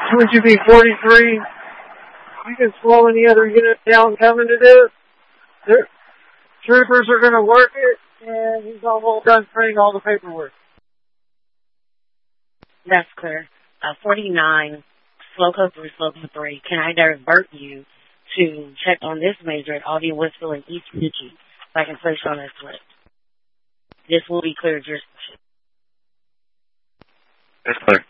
Would you be 43? You can slow any other unit down coming to this. The troopers are going to work it, and he's almost done printing all the paperwork. That's clear. 49, slow code 3, slow code 3. Can I divert you to check on this major at Aldi, Westfield, and East Ridgey so I can place you on this list? This will be clear jurisdiction. That's clear.